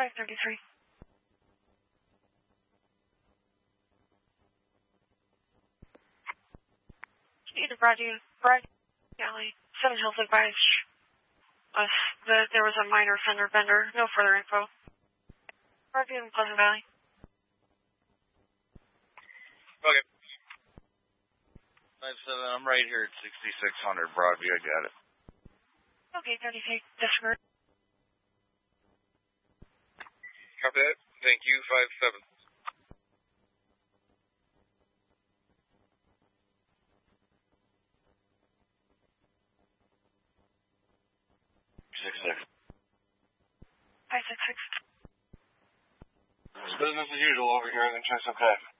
533. Either Broad Alley, 7 Hills advised us that there was a minor fender bender. No further info. Broadview in Pleasant Valley. Okay. 5-7, I'm right here at 6600 Broadview, I got it. Okay, 33, disregard. Copy that. Thank you, 5-7. Six. 566. It's business as usual over here, then check's okay.